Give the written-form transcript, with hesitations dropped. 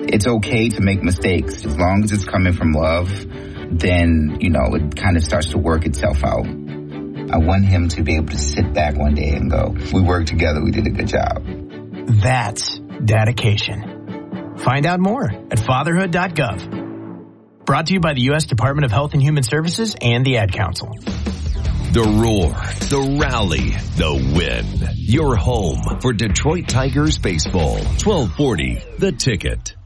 it's okay to make mistakes. As long as it's coming from love, then, it kind of starts to work itself out. I want him to be able to sit back one day and go, we worked together, we did a good job. That's dedication. Find out more at fatherhood.gov. Brought to you by the U.S. Department of Health and Human Services and the Ad Council. The roar, the rally, the win. Your home for Detroit Tigers baseball. 1240, The Ticket.